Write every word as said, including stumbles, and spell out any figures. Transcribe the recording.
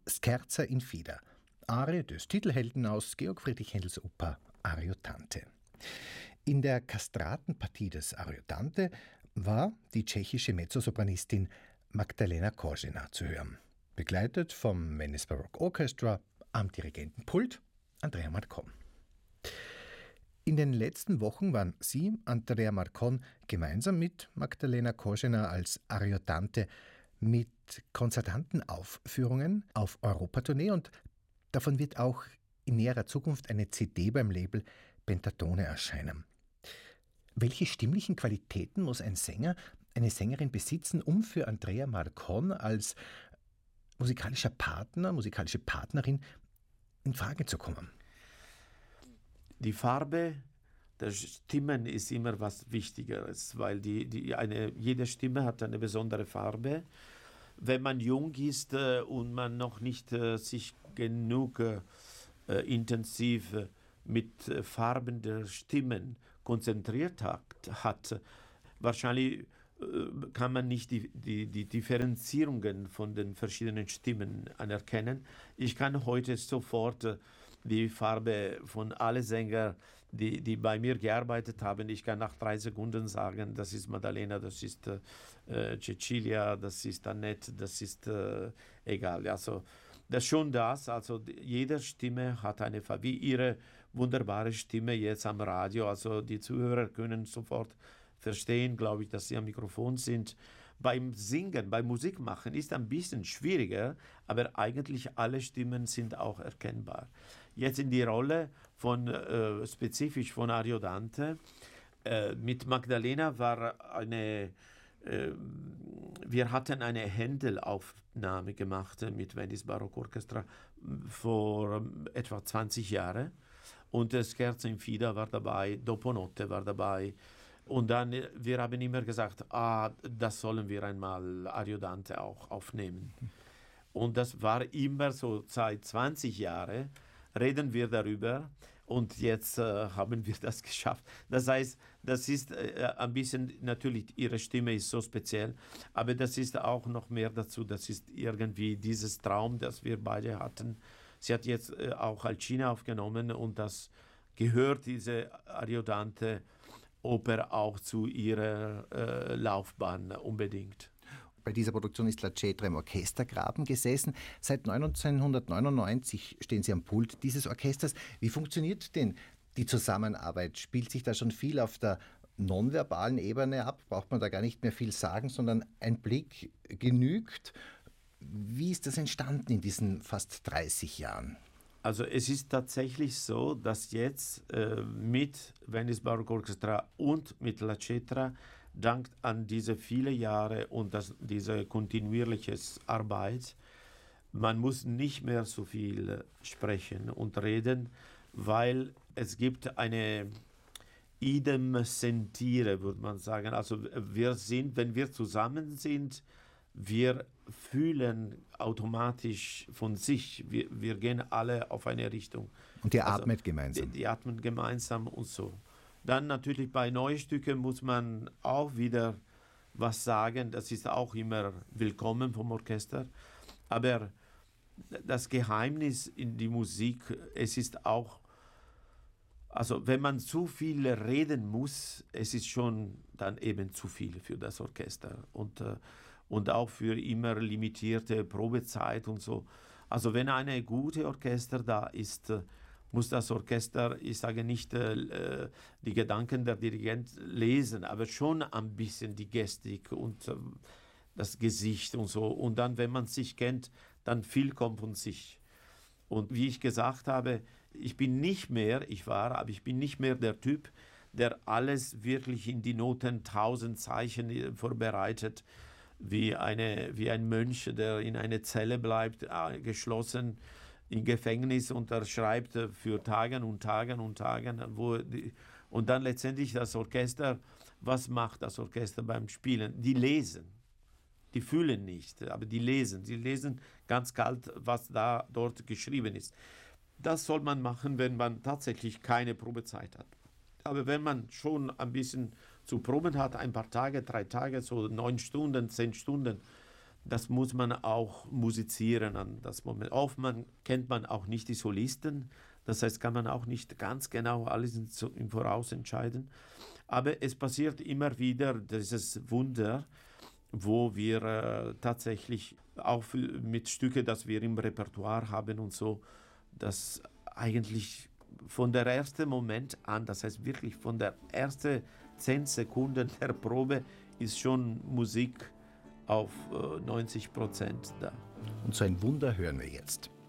Scherza in Fida, Arie des Titelhelden aus Georg Friedrich Händels Oper Ariodante. In der Kastratenpartie des Ariodante war die tschechische Mezzosopranistin Magdalena Kožena zu hören, begleitet vom Venice Baroque Orchestra am Dirigentenpult Andrea Marcon. In den letzten Wochen waren sie, Andrea Marcon, gemeinsam mit Magdalena Kožena als Ariodante mit konzertanten Aufführungen auf Europatournee, und davon wird auch in näherer Zukunft eine C D beim Label Pentatone erscheinen. Welche stimmlichen Qualitäten muss ein Sänger, eine Sängerin besitzen, um für Andrea Marcon als musikalischer Partner, musikalische Partnerin in Frage zu kommen? Die Farbe der Stimmen ist immer was Wichtigeres, weil die, die eine, jede Stimme hat eine besondere Farbe. Wenn man jung ist äh, und man noch nicht äh, sich genug äh, intensiv äh, mit äh, Farben der Stimmen konzentriert hat, hat wahrscheinlich äh, kann man nicht die, die, die Differenzierungen von den verschiedenen Stimmen anerkennen. Ich kann heute sofort äh, die Farbe von allen Sängern, die, die bei mir gearbeitet haben, ich kann nach drei Sekunden sagen, das ist Maddalena, das ist äh, Cecilia, das ist Annette, das ist äh, egal. Also das ist schon das, also jede Stimme hat eine Farbe, wie ihre wunderbare Stimme jetzt am Radio, also die Zuhörer können sofort verstehen, glaube ich, dass sie am Mikrofon sind. Beim Singen, beim Musikmachen ist ein bisschen schwieriger, aber eigentlich alle Stimmen sind auch erkennbar. Jetzt in die Rolle von, äh, spezifisch von Ariodante, äh, mit Magdalena war eine, äh, wir hatten eine Händel-Aufnahme gemacht mit Venice Baroque Orchestra vor ähm, etwa zwanzig Jahren, und das Scherzo in Fida war dabei, Dopo Notte war dabei. Und dann, wir haben immer gesagt, ah, das sollen wir einmal Ariodante auch aufnehmen. Und das war immer so, seit zwanzig Jahren reden wir darüber, und jetzt äh, haben wir das geschafft. Das heißt, das ist äh, ein bisschen, natürlich, ihre Stimme ist so speziell, aber das ist auch noch mehr dazu, das ist irgendwie dieses Traum, das wir beide hatten. Sie hat jetzt äh, auch Alcina aufgenommen, und das gehört, diese Ariodante Oper, auch zu ihrer äh, Laufbahn unbedingt. Bei dieser Produktion ist La Cetra im Orchestergraben gesessen. Seit neunzehnhundertneunundneunzig stehen Sie am Pult dieses Orchesters. Wie funktioniert denn die Zusammenarbeit? Spielt sich da schon viel auf der nonverbalen Ebene ab? Braucht man da gar nicht mehr viel sagen, sondern ein Blick genügt? Wie ist das entstanden in diesen fast dreißig Jahren? Also es ist tatsächlich so, dass jetzt äh, mit Venice Baroque Orchestra und mit La Cetra, dank an diese vielen Jahre und das, diese kontinuierliche Arbeit, man muss nicht mehr so viel sprechen und reden, weil es gibt eine idem sentire, würde man sagen. Also wir sind, wenn wir zusammen sind, wir fühlen automatisch von sich, wir, wir gehen alle auf eine Richtung. Und ihr atmet also gemeinsam. Die, die atmen gemeinsam und so. Dann natürlich bei neuen Stücken muss man auch wieder was sagen, das ist auch immer willkommen vom Orchester. Aber das Geheimnis in die Musik, es ist auch, also wenn man zu viel reden muss, es ist schon dann eben zu viel für das Orchester. Und äh, und auch für immer limitierte Probezeit und so. Also wenn eine gute Orchester da ist, muss das Orchester, ich sage nicht äh, die Gedanken der Dirigent lesen, aber schon ein bisschen die Gestik und äh, das Gesicht und so. Und dann, wenn man sich kennt, dann viel kommt von sich. Und wie ich gesagt habe, ich bin nicht mehr, ich war, aber ich bin nicht mehr der Typ, der alles wirklich in die Noten, tausend Zeichen vorbereitet, wie, eine, wie ein Mönch, der in einer Zelle bleibt, geschlossen im Gefängnis, und er schreibt für Tage und Tage und Tage. Wo die, und dann letztendlich das Orchester, was macht das Orchester beim Spielen? Die lesen, die fühlen nicht, aber die lesen. Sie lesen ganz kalt, was da dort geschrieben ist. Das soll man machen, wenn man tatsächlich keine Probezeit hat. Aber wenn man schon ein bisschen zu proben hat, ein paar Tage, drei Tage, so neun Stunden, zehn Stunden, das muss man auch musizieren an das Moment. Oft man, kennt man auch nicht die Solisten, das heißt, kann man auch nicht ganz genau alles im Voraus entscheiden. Aber es passiert immer wieder dieses Wunder, wo wir äh, tatsächlich auch mit Stücken, das wir im Repertoire haben und so, dass eigentlich von der ersten Moment an, das heißt wirklich von der ersten zehn Sekunden der Probe, ist schon Musik auf äh, neunzig Prozent da. Und so ein Wunder hören wir jetzt.